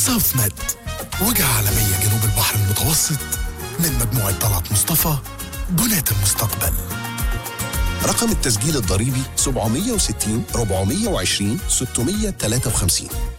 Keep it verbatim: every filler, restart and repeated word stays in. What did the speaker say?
ساوث ميد، وجهة عالمية جنوب البحر المتوسط، من مجموعة طلعت مصطفى، بناة المستقبل. رقم التسجيل الضريبي سبعمية وستين أربعمية وعشرين ستمية وتلاتة وخمسين.